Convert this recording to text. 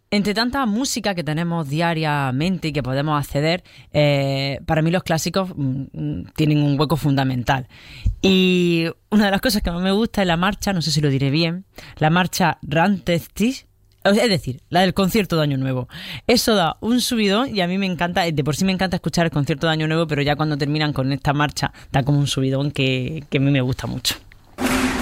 Entre tanta música que tenemos diariamente y que podemos acceder, para mí los clásicos tienen un hueco fundamental. Y una de las cosas que más me gusta es la marcha, no sé si lo diré bien, la marcha Rantestisch, es decir, la del concierto de Año Nuevo. Eso da un subidón y a mí me encanta, de por sí me encanta escuchar el concierto de Año Nuevo, pero ya cuando terminan con esta marcha da como un subidón que a mí me gusta mucho.